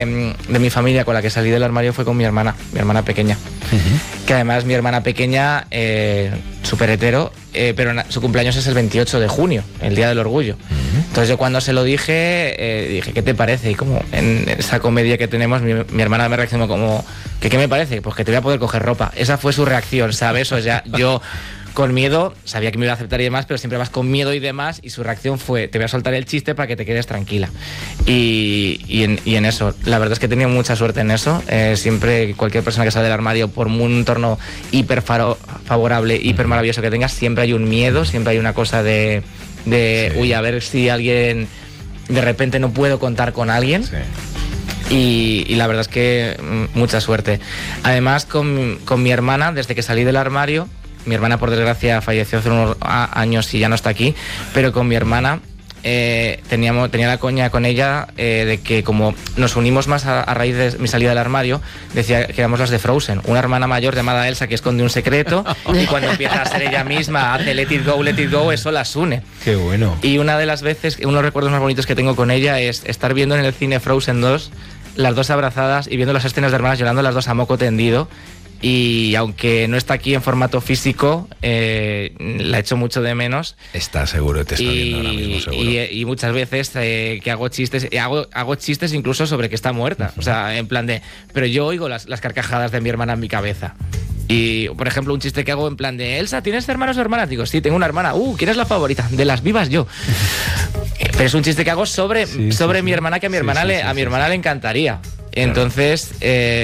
de mi familia con la que salí del armario fue con mi hermana pequeña. Que además mi hermana pequeña, súper hetero, pero su cumpleaños es el 28 de junio, el Día del Orgullo. Entonces yo cuando se lo dije, dije, ¿qué te parece? Y como en esa comedia que tenemos, mi hermana me reaccionó como, ¿qué me parece? Pues que te voy a poder coger ropa. Esa fue su reacción, ¿sabes? O sea, yo con miedo, sabía que me iba a aceptar y demás, pero siempre vas con miedo y demás, y su reacción fue, te voy a soltar el chiste para que te quedes tranquila. Y en eso, la verdad es que he tenido mucha suerte en eso. Siempre, cualquier persona que sale del armario, por un entorno hiper favorable, hiper maravilloso que tengas, siempre hay un miedo, siempre hay una cosa de sí. Uy, a ver si alguien, de repente no puedo contar con alguien. Sí. Y la verdad es que mucha suerte. Además, con mi hermana, desde que salí del armario, mi hermana, por desgracia, falleció hace unos años y ya no está aquí, pero con mi hermana tenía la coña con ella de que como nos unimos más a raíz de mi salida del armario, decía que éramos las de Frozen, una hermana mayor llamada Elsa que esconde un secreto y cuando empieza a ser ella misma, hace let it go, eso las une. Qué bueno. Y una de las veces, uno de los recuerdos más bonitos que tengo con ella es estar viendo en el cine Frozen 2, las dos abrazadas y viendo las escenas de hermanas llorando las dos a moco tendido. Y aunque no está aquí en formato físico, la echo mucho de menos. Está seguro, te está viendo ahora mismo, seguro. Y muchas veces que hago chistes, hago chistes incluso sobre que está muerta. O sea, en plan de... Pero yo oigo las carcajadas de mi hermana en mi cabeza. Y, por ejemplo, un chiste que hago en plan de... Elsa, ¿tienes hermanos o hermanas? Digo, sí, tengo una hermana. ¿Quién es la favorita? De las vivas yo. Pero es un chiste que hago sobre mi hermana, que a mi hermana le encantaría. Entonces...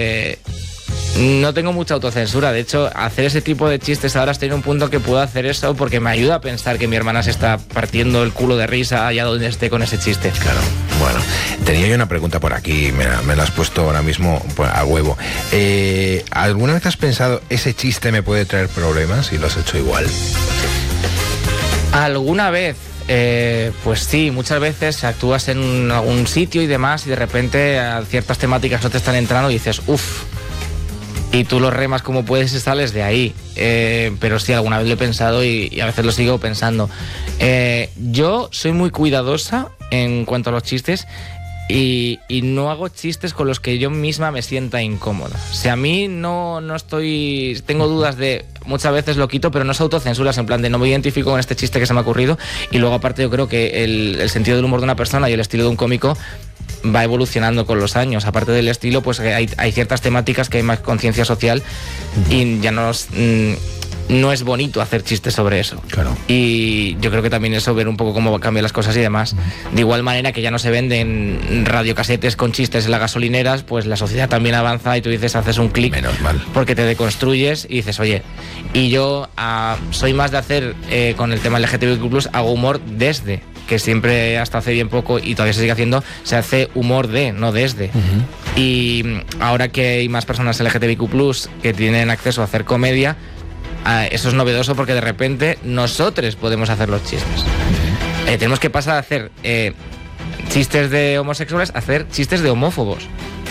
no tengo mucha autocensura. De hecho, hacer ese tipo de chistes ahora estoy en un punto que puedo hacer eso porque me ayuda a pensar que mi hermana se está partiendo el culo de risa allá donde esté con ese chiste. Claro. Bueno, tenía yo una pregunta por aquí, me la has puesto ahora mismo a huevo. ¿Alguna vez has pensado, ese chiste me puede traer problemas y lo has hecho igual? ¿Alguna vez? Pues sí, muchas veces actúas en algún sitio y demás y de repente a ciertas temáticas no te están entrando y dices, uff. Y tú lo remas como puedes y sales de ahí. Pero sí, alguna vez lo he pensado y a veces lo sigo pensando. Yo soy muy cuidadosa en cuanto a los chistes y no hago chistes con los que yo misma me sienta incómoda. O sea, a mí no estoy... Tengo dudas de... Muchas veces lo quito, pero no es autocensura, en plan de no me identifico con este chiste que se me ha ocurrido. Y luego aparte yo creo que el sentido del humor de una persona y el estilo de un cómico va evolucionando con los años. Aparte del estilo, pues hay ciertas temáticas que hay más conciencia social y ya no es bonito hacer chistes sobre eso. Claro. Y yo creo que también eso, ver un poco cómo cambian las cosas y demás. De igual manera que ya no se venden radiocasetes con chistes en las gasolineras, pues la sociedad también avanza y tú dices, haces un clic. Menos mal. Porque te deconstruyes y dices, oye, y yo soy más de hacer con el tema LGTBIQ+, hago humor desde, que siempre hasta hace bien poco y todavía se sigue haciendo, se hace humor de, no desde. Y ahora que hay más personas LGTBIQ+, que tienen acceso a hacer comedia, eso es novedoso porque de repente nosotros podemos hacer los chistes. Tenemos que pasar a hacer chistes de homosexuales a hacer chistes de homófobos.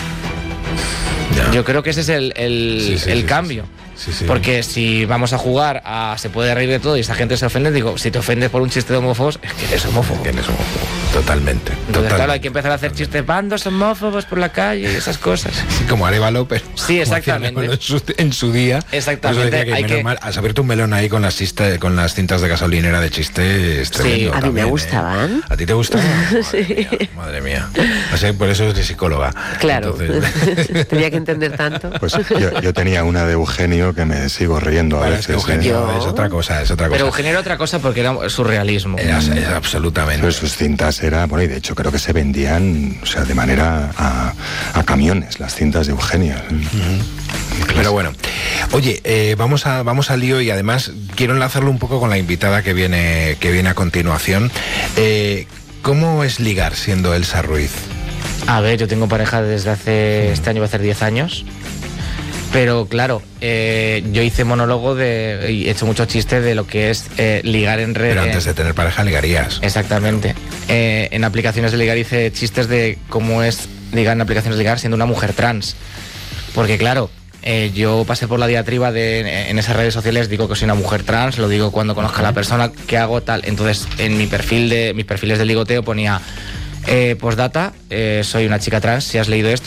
Ya. Yo creo que ese es el cambio. Sí. Porque si vamos a jugar a se puede reír de todo y esa gente se ofende, digo, si te ofendes por un chiste de homófobos, es que eres homófobo. Totalmente. Entonces, claro, hay que empezar a hacer chistes, bandos homófobos por la calle y esas cosas. Sí, como Arévalo, pero... Sí, exactamente. En su día. Exactamente. Normal, has abierto un melón ahí con las cintas de gasolinera de chistes. Sí, a mí me gustaban. ¿A ti te gustaban? Sí. Madre mía. O sea, por eso es de psicóloga. Claro. Entonces... Tenía que entender tanto. Pues yo tenía una de Eugenio que me sigo riendo a veces. Eugenio es otra cosa. Pero Eugenio era otra cosa porque era surrealismo. Es absolutamente. Pues sus cintas bueno, y de hecho creo que se vendían, o sea, de manera a camiones, las cintas de Eugenio. Pero bueno, oye, vamos al lío y además quiero enlazarlo un poco con la invitada que viene a continuación. ¿Cómo es ligar siendo Elsa Ruiz? A ver, yo tengo pareja desde hace... Este año va a hacer 10 años. Pero claro, yo hice monólogo y he hecho muchos chistes de lo que es ligar en red. Pero antes de tener pareja ligarías. Exactamente. En aplicaciones de ligar hice chistes de cómo es ligar en aplicaciones de ligar siendo una mujer trans. Porque claro, yo pasé por la diatriba en esas redes sociales, digo que soy una mujer trans, lo digo cuando conozca a la persona, que hago tal. Entonces en mis perfiles de ligoteo ponía postdata, soy una chica trans, si has leído esto